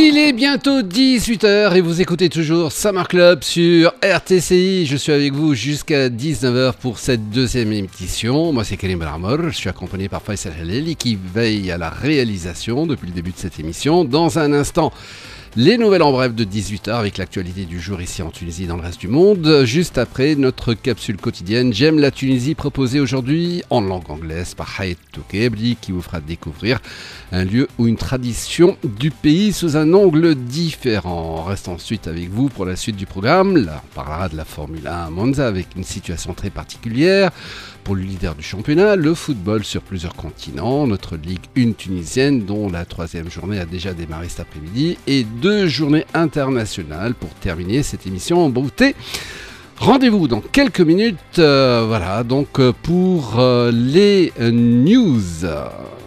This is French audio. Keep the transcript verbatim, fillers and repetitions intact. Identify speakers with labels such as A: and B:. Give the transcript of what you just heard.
A: Il est bientôt dix-huit heures et vous écoutez toujours Summer Club sur R T C I. Je suis avec vous jusqu'à dix-neuf heures pour cette deuxième édition. Moi c'est Karim Belarmor, je suis accompagné par Faisal Haleli qui veille à la réalisation depuis le début de cette émission. Dans un instant, les nouvelles en bref de dix-huit heures avec l'actualité du jour ici en Tunisie et dans le reste du monde. Juste après notre capsule quotidienne J'aime la Tunisie proposée aujourd'hui en langue anglaise par Hayat Toukebli qui vous fera découvrir un lieu ou une tradition du pays sous un angle différent. On reste ensuite avec vous pour la suite du programme. Là, on parlera de la Formule un à Monza avec une situation très particulière pour le leader du championnat, le football sur plusieurs continents, notre Ligue un tunisienne dont la troisième journée a déjà démarré cet après-midi et deux journées internationales pour terminer cette émission en beauté. Rendez-vous dans quelques minutes, euh, voilà, donc pour euh, les euh, news.